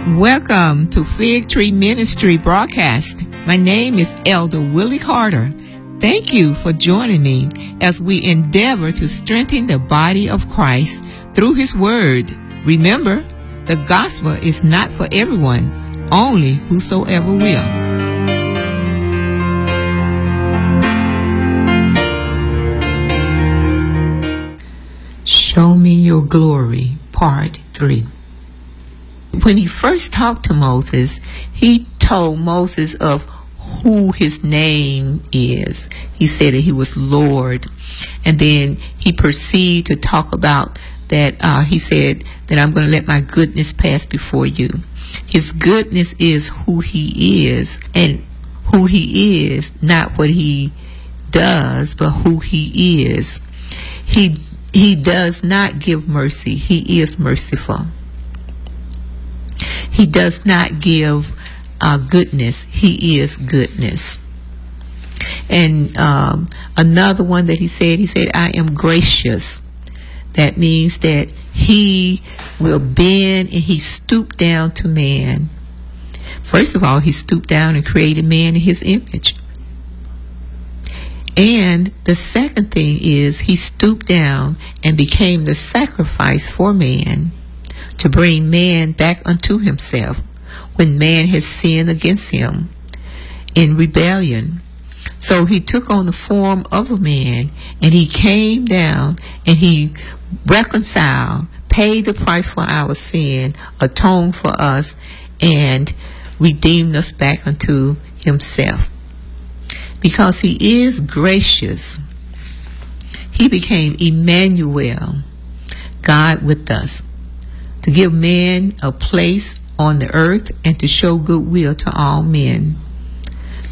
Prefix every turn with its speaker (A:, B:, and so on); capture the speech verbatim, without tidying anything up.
A: Welcome to Fig Tree Ministry broadcast. My name is Elder Willie Carter. Thank you for joining me as we endeavor to strengthen the body of Christ through His Word. Remember, the gospel is not for everyone, only whosoever will. Show me your glory, part three. When he first talked to Moses, he told Moses of who his name is. He said that he was Lord. And then he proceeded to talk about that. Uh, he said that I'm going to let my goodness pass before you. His goodness is who he is, and who he is, not what he does, but who he is. He He does not give mercy. He is merciful. He does not give uh, goodness. He is goodness. And um, another one that he said, he said, I am gracious. That means that he will bend and he stooped down to man. First of all, he stooped down and created man in his image. And the second thing is he stooped down and became the sacrifice for man to bring man back unto himself when man has sinned against him in rebellion. So he took on the form of a man and he came down and he reconciled, paid the price for our sin, atoned for us, and redeemed us back unto himself. Because he is gracious, he became Emmanuel, God with us, to give man a place on the earth and to show goodwill to all men.